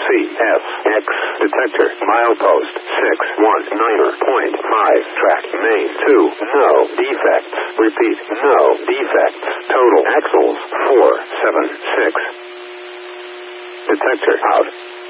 CFX detector. Milepost 619.5. Track main 2. No defects. Repeat, no defects. Total axles 476. Detector out.